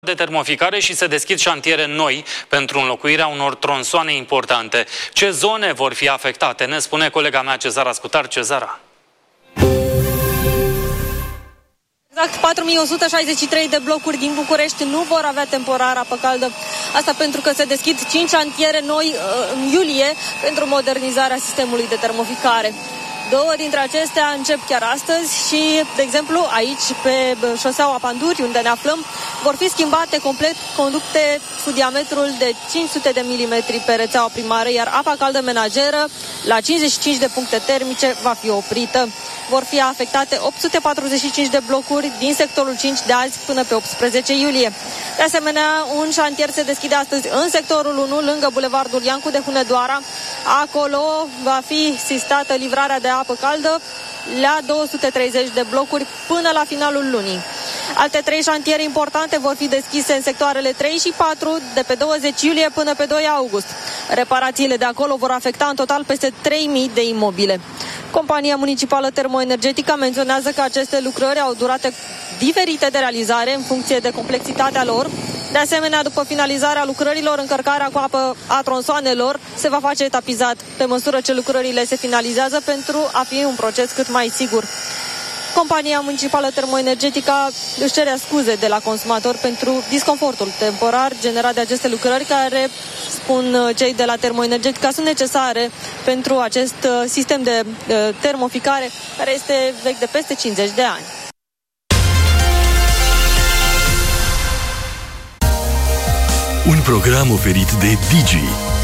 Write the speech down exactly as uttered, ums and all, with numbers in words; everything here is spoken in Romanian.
de termoficare și se deschid șantiere noi pentru înlocuirea unor tronsoane importante. Ce zone vor fi afectate? Ne spune colega mea Cezara Scutar. Cezara. Exact, patru mii o sută șaizeci și trei de blocuri din București nu vor avea temporar apă caldă. Asta pentru că se deschid cinci șantiere noi în iulie pentru modernizarea sistemului de termoficare. Două dintre acestea încep chiar astăzi și, de exemplu, aici, pe șoseaua Panduri, unde ne aflăm, vor fi schimbate complet conducte cu diametrul de cinci sute de milimetri pe rețeaua primară, iar apa caldă menageră, la cincizeci și cinci de puncte termice, va fi oprită. Vor fi afectate opt sute patruzeci și cinci de blocuri din sectorul cinci de azi până pe optsprezece iulie. De asemenea, un șantier se deschide astăzi în sectorul unu, lângă bulevardul Iancu de Hunedoara. Acolo va fi sistată livrarea de apă caldă la două sute treizeci de blocuri până la finalul lunii. Alte trei șantiere importante vor fi deschise în sectoarele trei și patru de pe douăzeci iulie până pe doi august. Reparațiile de acolo vor afecta în total peste trei mii de imobile. Compania Municipală Termoenergetică menționează că aceste lucrări au durate diferite de realizare în funcție de complexitatea lor. De asemenea, după finalizarea lucrărilor, încărcarea cu apă a tronsoanelor se va face etapizat pe măsură ce lucrările se finalizează pentru a fi un proces cât mai sigur. Compania Municipală Termoenergetică își cere scuze de la consumator pentru disconfortul temporar generat de aceste lucrări care, spun cei de la Termoenergetică, sunt necesare pentru acest sistem de termoficare care este vechi de peste cincizeci de ani. Un program oferit de Digi.